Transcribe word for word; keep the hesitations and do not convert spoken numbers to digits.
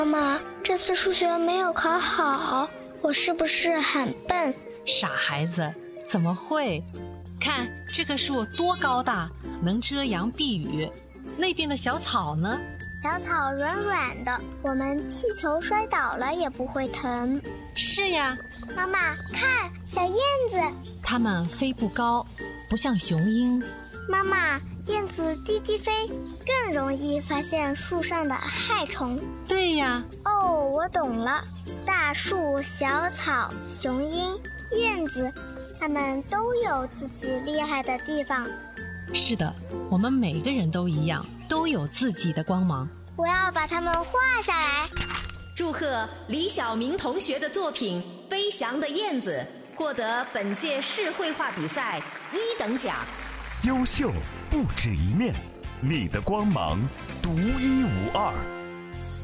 妈妈，这次数学没有考好，我是不是很笨？ 傻孩子，怎么会？看这棵树多高大，能遮阳避雨。那边的小草呢？ 小草软软的，我们踢球摔倒了也不会疼。 是呀。 妈妈，看小燕子， 它们飞不高，不像雄鹰。 妈妈，燕子低低飞，更容易发现树上的害虫。 对呀。 哦，我懂了。大树、小草、雄鹰、燕子，它们都有自己厉害的地方。 是的，我们每个人都一样，都有自己的光芒。 我要把它们画下来。 祝贺李晓明同学的作品《飞翔的燕子》获得本届市绘画比赛一等奖。 优秀不止一面，你的光芒独一无二。